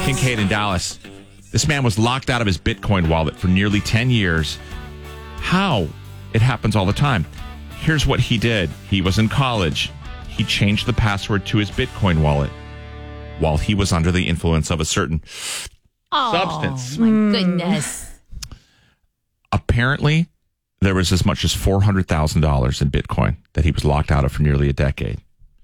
Kincaid in Dallas. This man was locked out of his Bitcoin wallet for nearly 10 years. How? It happens all the time. Here's what he did. He was in college. He changed the password to his Bitcoin wallet while he was under the influence of a certain substance. Oh, my goodness. Apparently, there was as much as $400,000 in Bitcoin that he was locked out of for nearly a decade.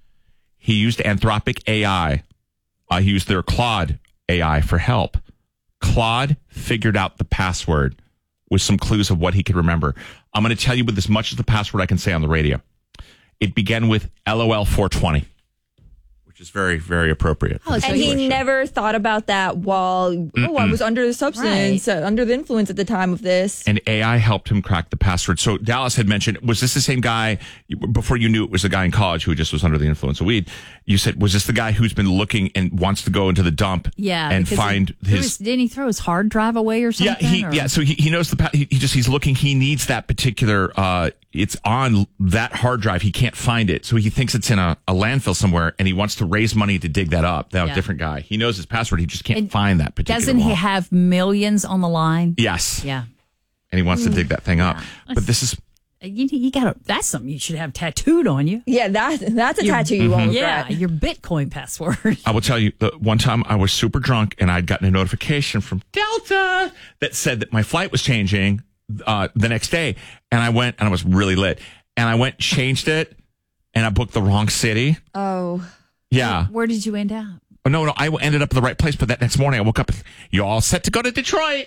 He used Anthropic AI. He used their Claude AI for help. Claude figured out the password with some clues of what he could remember. I'm going to tell you with as much as the password I can say on the radio. It began with LOL 420, which is very, very appropriate. And he never thought about that while I was under the substance, under the influence at the time of this. And AI helped him crack the password. So Dallas had mentioned, was this the same guy, before you knew it was a guy in college who just was under the influence of weed, you said, was this the guy who's been looking and wants to go into the dump and find didn't he throw his hard drive away or something? Yeah, so he knows he's looking, he needs that particular, it's on that hard drive. He can't find it. So he thinks it's in a landfill somewhere and he wants to raise money to dig that up. Now, different guy. He knows his password. He just can't find that particular Doesn't he have millions on the line? Yes. Yeah. And he wants to dig that thing up. But this is... You got that's something you should have tattooed on you. Yeah, that's a tattoo you won't regret. Yeah, your Bitcoin password. I will tell you, one time I was super drunk and I'd gotten a notification from Delta that said that my flight was changing the next day. And I went and I was really lit. And I went, changed it, and I booked the wrong city. Oh. Yeah. Where did you end up? Oh, no, I ended up in the right place. But that next morning I woke up and you all set to go to Detroit.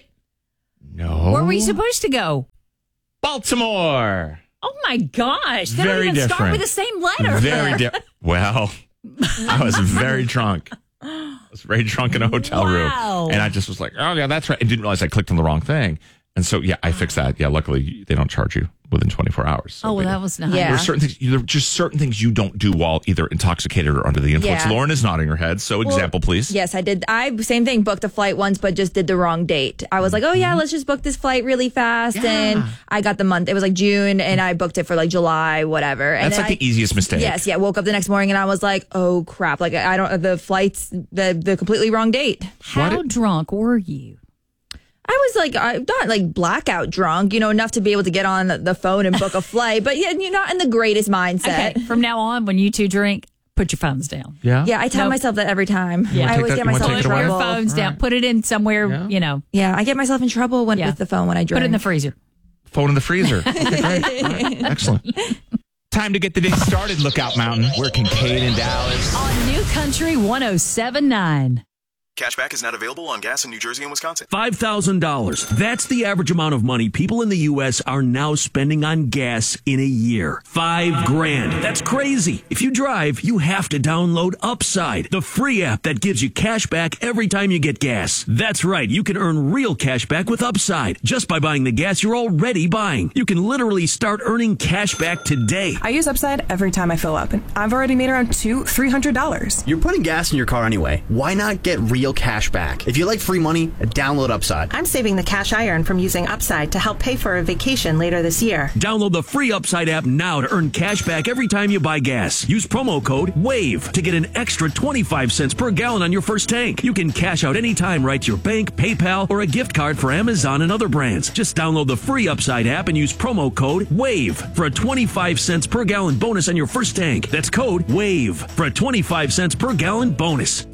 No. Where were you supposed to go? Baltimore. Oh, my gosh. They Very don't even different. start with the same letter. Very different. Well, I was very drunk. I was very drunk in a hotel room. And I just was like, oh, yeah, that's right. I didn't realize I clicked on the wrong thing. And so, yeah, I fixed that. Yeah, luckily, they don't charge you within 24 hours. So well, that was nice. Yeah. There are just certain things you don't do while either intoxicated or under the influence. Yeah. Lauren is nodding her head. So, example, please. Yes, I did. Same thing, booked a flight once, but just did the wrong date. I was like, oh, yeah, let's just book this flight really fast. Yeah. And I got the month. It was like June, and I booked it for like July, whatever. And That's like the easiest mistake. Yes, yeah. Woke up the next morning, and I was like, oh, crap. Like, the flight's the completely wrong date. How drunk were you? I was like, not like blackout drunk, enough to be able to get on the phone and book a flight, but yeah, you're not in the greatest mindset. Okay, from now on, when you two drink, put your phones down. Yeah? Yeah, I tell myself that every time. Yeah. I always get myself in take it away? trouble. Put your phones down. Put it in somewhere, Yeah, I get myself in trouble with the phone when I drink. Put it in the freezer. Phone in the freezer. Okay, great. All right. Excellent. Time to get the day started, Lookout Mountain. We're Kincaid in Dallas. On New Country 107.9. Cashback is not available on gas in New Jersey and Wisconsin. $5,000. That's the average amount of money people in the U.S. are now spending on gas in a year. $5,000. That's crazy. If you drive, you have to download Upside, the free app that gives you cash back every time you get gas. That's right. You can earn real cash back with Upside just by buying the gas you're already buying. You can literally start earning cash back today. I use Upside every time I fill up, and I've already made around $300. You're putting gas in your car anyway. Why not get real cash back? If you like free money, download Upside. I'm saving the cash I earn from using Upside to help pay for a vacation later this year. Download the free Upside app now to earn cash back every time you buy gas. Use promo code WAVE to get an extra 25 cents per gallon on your first tank. You can cash out anytime right to your bank, PayPal, or a gift card for Amazon and other brands. Just download the free Upside app and use promo code WAVE for a 25 cents per gallon bonus on your first tank. That's code WAVE for a 25 cents per gallon bonus.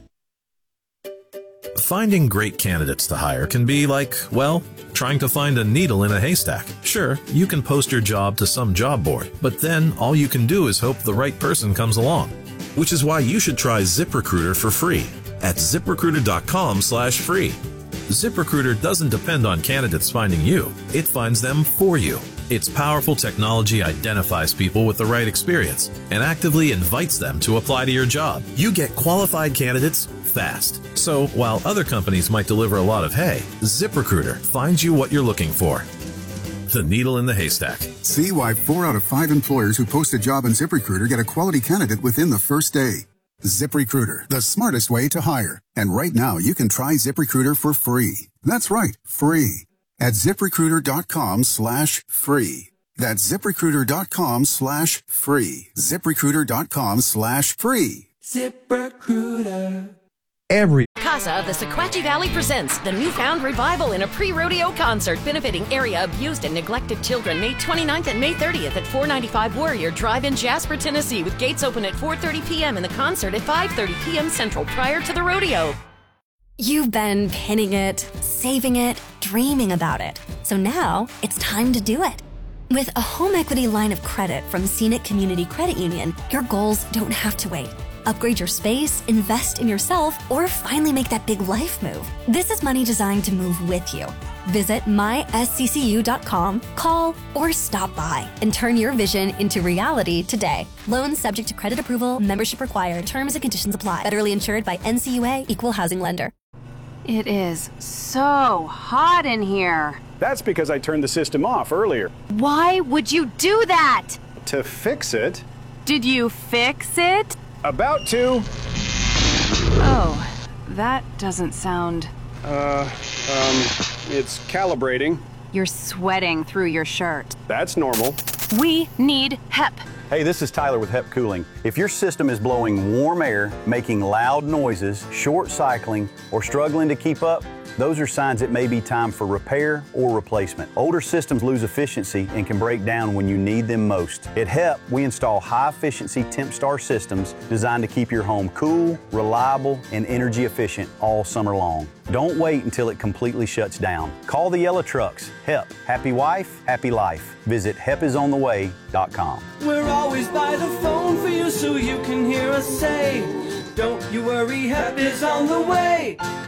Finding great candidates to hire can be like, well, trying to find a needle in a haystack. Sure, you can post your job to some job board, but then all you can do is hope the right person comes along. Which is why you should try ZipRecruiter for free at ZipRecruiter.com/free. ZipRecruiter doesn't depend on candidates finding you. It finds them for you. Its powerful technology identifies people with the right experience and actively invites them to apply to your job. You get qualified candidates fast. So while other companies might deliver a lot of hay, ZipRecruiter finds you what you're looking for. The needle in the haystack. See why 4 out of 5 employers who post a job on ZipRecruiter get a quality candidate within the first day. ZipRecruiter, the smartest way to hire. And right now, you can try ZipRecruiter for free. That's right, free. At ZipRecruiter.com/free. That's ZipRecruiter.com/free. ZipRecruiter.com/free. ZipRecruiter. Casa of the Sequatchie Valley presents the Newfound Revival in a pre-rodeo concert benefiting area abused and neglected children May 29th and May 30th at 495 Warrior Drive in Jasper, Tennessee, with gates open at 4:30 p.m. and the concert at 5:30 p.m. Central prior to the rodeo. You've been pinning it, saving it, dreaming about it. So now it's time to do it. With a home equity line of credit from Scenic Community Credit Union, your goals don't have to wait. Upgrade your space, invest in yourself, or finally make that big life move. This is money designed to move with you. Visit mysccu.com, call, or stop by and turn your vision into reality today. Loans subject to credit approval, membership required, terms and conditions apply. Federally insured by NCUA, Equal Housing Lender. It is so hot in here. That's because I turned the system off earlier. Why would you do that? To fix it. Did you fix it? About to. Oh, that doesn't sound... It's calibrating. You're sweating through your shirt. That's normal. We need HEP. Hey, this is Tyler with HEP Cooling. If your system is blowing warm air, making loud noises, short cycling, or struggling to keep up, those are signs it may be time for repair or replacement. Older systems lose efficiency and can break down when you need them most. At HEP, we install high-efficiency TempStar systems designed to keep your home cool, reliable, and energy efficient all summer long. Don't wait until it completely shuts down. Call the yellow trucks. HEP. Happy wife, happy life. Visit hepisontheway.com. We're always by the phone for you so you can hear us say, don't you worry, HEP is on the way.